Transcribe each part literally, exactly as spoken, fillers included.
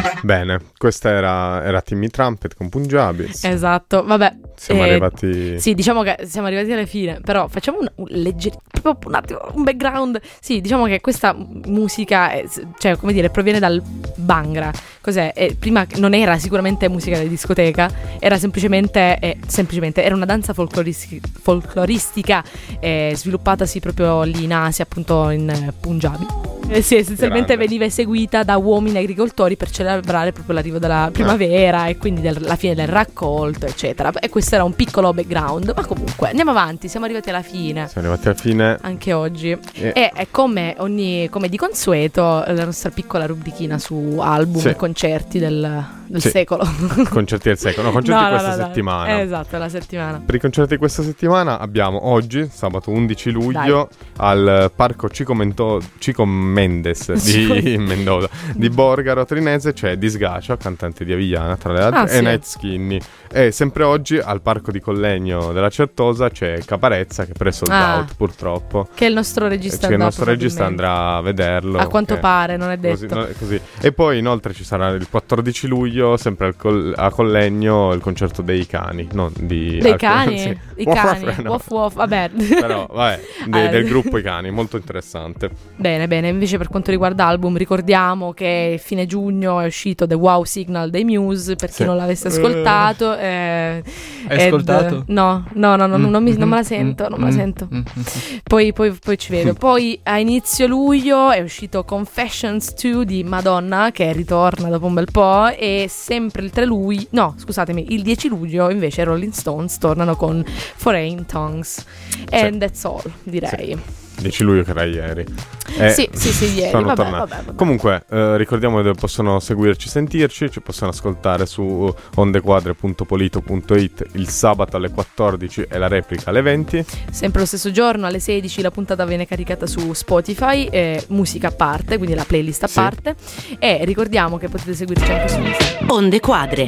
Bene, questa era, era Timmy Trumpet con Punjabi. Esatto, vabbè. Siamo eh, arrivati... Sì, diciamo che siamo arrivati alla fine, però facciamo un, un leggero, proprio un attimo, un background. Sì, diciamo che questa musica, è, cioè, come dire, proviene dal Bhangra. Cos'è? Eh, prima non era sicuramente musica di discoteca, era semplicemente, eh, semplicemente era una danza folcloristica, folcloristica eh, sviluppatasi proprio lì in Asia, appunto in eh, Punjabi. Eh sì, essenzialmente Grande. veniva eseguita da uomini agricoltori per celebrare proprio l'arrivo della primavera ah. e quindi del, la fine del raccolto, eccetera. E questo era un piccolo background, ma comunque andiamo avanti, siamo arrivati alla fine. Siamo arrivati alla fine anche oggi. E, e, e come, ogni, come di consueto, la nostra piccola rubrichina su album sì. e concerti del, del sì. secolo. Concerti del secolo, no, concerti no, questa no, no, settimana. No. Esatto, la settimana. Per i concerti di questa settimana abbiamo oggi, sabato undici luglio, Dai. al Parco Cico, Mento- Cico Mendes di Mendoza di Borgaro Trinese c'è Disgacia, cantante di Avigliana tra le altre, ah, e sì. Night Skinny. E sempre oggi al Parco di Collegno della Certosa c'è Caparezza, che è preso sold ah, out purtroppo, che il nostro regista che il nostro regista andrà a vederlo, a quanto pare, non è detto così, non è così. E poi inoltre ci sarà il quattordici luglio sempre al col- a Collegno il concerto dei cani, non di dei alcol- cani sì. i Woff, cani woff, no. woff, woff, vabbè però vabbè de- del gruppo I Cani, molto interessante. Bene, bene. Invece per quanto riguarda album, ricordiamo che fine giugno è uscito The Wow Signal dei Muse, per chi sì. non l'avesse ascoltato. Eh, Hai ed, ascoltato? No, no, no, no mm, non, mi, mm, non me la sento, non mm, me la sento. Mm, poi, poi, poi ci vedo. Poi a inizio luglio è uscito Confessions due di Madonna, che ritorna dopo un bel po', e sempre il tre luglio, no, scusatemi, il dieci luglio invece i Rolling Stones tornano con Foreign Tongues. And sì. that's all, direi. Sì. dieci luglio che era ieri. Eh, sì, sì, sì, ieri. Vabbè, vabbè, vabbè. Comunque, eh, ricordiamo che possono seguirci, sentirci, ci possono ascoltare su ondequadre punto polito punto it il sabato alle quattordici e la replica alle venti. Sempre lo stesso giorno alle sedici la puntata viene caricata su Spotify, eh, musica a parte, quindi la playlist a sì. parte. E ricordiamo che potete seguirci anche su Instagram. Onde Quadre.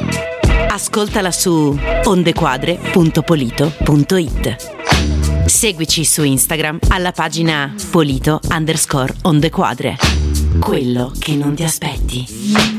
Ascoltala su ondequadre punto polito punto it. Seguici su Instagram alla pagina polito underscore ondequadre. Quello che non ti aspetti.